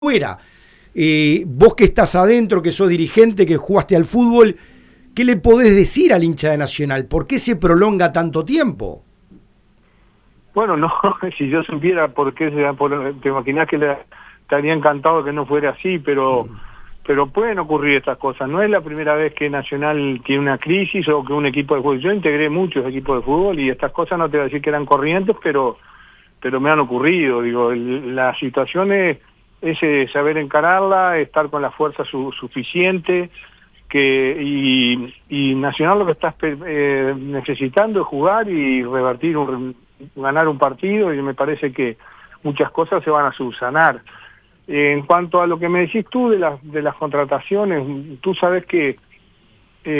fuera. Vos que estás adentro, que sos dirigente, que jugaste al fútbol, ¿qué le podés decir al hincha de Nacional? ¿Por qué se prolonga tanto tiempo? Bueno, no, si yo supiera por qué, te imaginás que estaría encantado que no fuera así, pero pueden ocurrir estas cosas. No es la primera vez que Nacional tiene una crisis o que un equipo de fútbol. Yo integré muchos equipos de fútbol y estas cosas no te voy a decir que eran corrientes, pero me han ocurrido. Digo, la situación es saber encararla, estar con la fuerza suficiente, y Nacional lo que está necesitando es jugar y revertir, ganar un partido, y me parece que muchas cosas se van a subsanar. En cuanto a lo que me decís tú de las contrataciones, tú sabes que